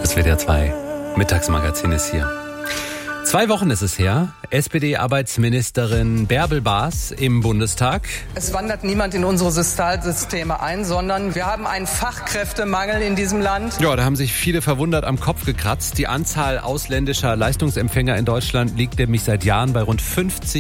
Das WDR 2 Mittagsmagazin ist hier. 2 Wochen ist es her. SPD-Arbeitsministerin Bärbel Baas im Bundestag. Es wandert niemand in unsere Sozialsysteme ein, sondern wir haben einen Fachkräftemangel in diesem Land. Ja, da haben sich viele verwundert am Kopf gekratzt. Die Anzahl ausländischer Leistungsempfänger in Deutschland liegt nämlich seit Jahren bei rund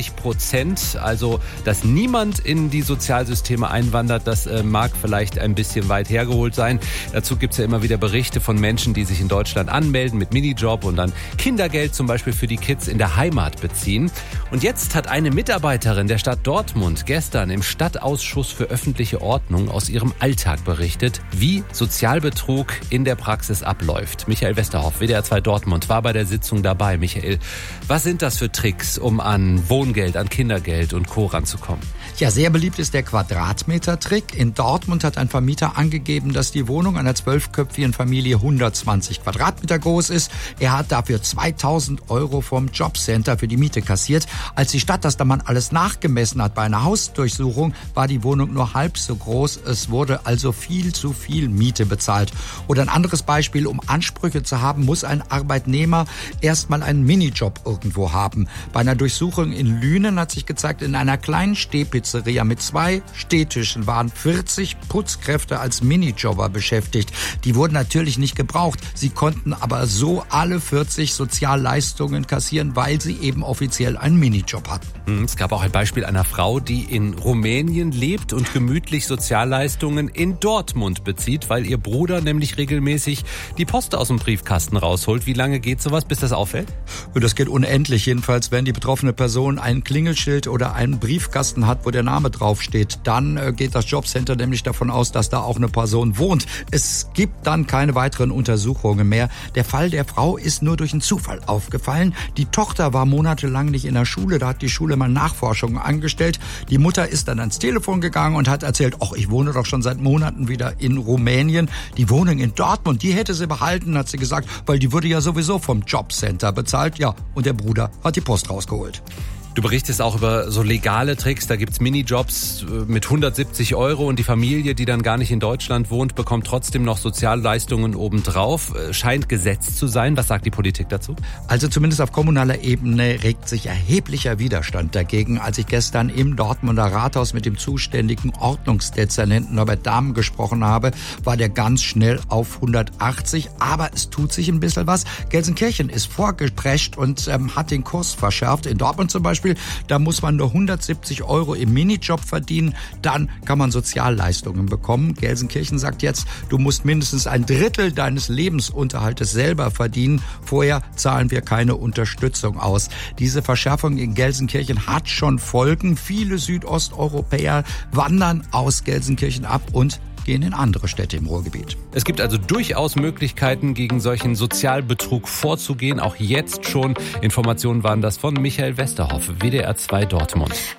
50%. Also, dass niemand in die Sozialsysteme einwandert, das mag vielleicht ein bisschen weit hergeholt sein. Dazu gibt es ja immer wieder Berichte von Menschen, die sich in Deutschland anmelden mit Minijob und dann Kindergeld zum Beispiel für die Kids in der Heimat beziehen. Und jetzt hat eine Mitarbeiterin der Stadt Dortmund gestern im Stadtausschuss für öffentliche Ordnung aus ihrem Alltag berichtet, wie Sozialbetrug in der Praxis abläuft. Michael Westerhoff, WDR 2 Dortmund, war bei der Sitzung dabei. Michael, was sind das für Tricks, um an Wohngeld, an Kindergeld und Co. ranzukommen? Ja, sehr beliebt ist der Quadratmeter-Trick. In Dortmund hat ein Vermieter angegeben, dass die Wohnung einer 12-köpfigen Familie 120 Quadratmeter groß ist. Er hat dafür 2.000 € vom Jobcenter für die Miete kassiert. Als die Stadt das dann mal alles nachgemessen hat bei einer Hausdurchsuchung, war die Wohnung nur halb so groß. Es wurde also viel zu viel Miete bezahlt. Oder ein anderes Beispiel, um Ansprüche zu haben, muss ein Arbeitnehmer erstmal einen Minijob irgendwo haben. Bei einer Durchsuchung in Lünen hat sich gezeigt, in einer kleinen Stehpizzeria mit 2 Stehtischen waren 40 Putzkräfte als Minijobber beschäftigt. Die wurden natürlich nicht gebraucht. Sie konnten aber so alle 40 Sozialleistungen kassieren, weil sie eben offiziell einen Minijob hatten. Es gab auch ein Beispiel einer Frau, die in Rumänien lebt und gemütlich Sozialleistungen in Dortmund bezieht, weil ihr Bruder nämlich regelmäßig die Post aus dem Briefkasten rausholt. Wie lange geht sowas, bis das auffällt? Das geht unendlich. Jedenfalls, wenn die betroffene Person ein Klingelschild oder einen Briefkasten hat, wo der Name draufsteht, dann geht das Jobcenter nämlich davon aus, dass da auch eine Person wohnt. Es gibt dann keine weiteren Untersuchungen mehr. Der Fall der Frau ist nur durch einen Zufall aufgefallen. Die Tochter war monatelang nicht in der Schule, da hat die Schule mal Nachforschungen angestellt. Die Mutter ist dann ans Telefon gegangen und hat erzählt, ach, ich wohne doch schon seit Monaten wieder in Rumänien. Die Wohnung in Dortmund, die hätte sie behalten, hat sie gesagt, weil die wurde ja sowieso vom Jobcenter bezahlt. Ja, und der Bruder hat die Post rausgeholt. Du berichtest auch über so legale Tricks, da gibt's Minijobs mit 170 € und die Familie, die dann gar nicht in Deutschland wohnt, bekommt trotzdem noch Sozialleistungen obendrauf. Scheint gesetzt zu sein. Was sagt die Politik dazu? Also zumindest auf kommunaler Ebene regt sich erheblicher Widerstand dagegen. Als ich gestern im Dortmunder Rathaus mit dem zuständigen Ordnungsdezernenten Norbert Dahmen gesprochen habe, war der ganz schnell auf 180. Aber es tut sich ein bisschen was. Gelsenkirchen ist vorgeprescht und hat den Kurs verschärft. In Dortmund zum Beispiel, da muss man nur 170 € im Minijob verdienen, dann kann man Sozialleistungen bekommen. Gelsenkirchen sagt jetzt, du musst mindestens 1/3 deines Lebensunterhaltes selber verdienen. Vorher zahlen wir keine Unterstützung aus. Diese Verschärfung in Gelsenkirchen hat schon Folgen. Viele Südosteuropäer wandern aus Gelsenkirchen ab und gehen in andere Städte im Ruhrgebiet. Es gibt also durchaus Möglichkeiten, gegen solchen Sozialbetrug vorzugehen. Auch jetzt schon. Informationen waren das von Michael Westerhoff, WDR 2 Dortmund.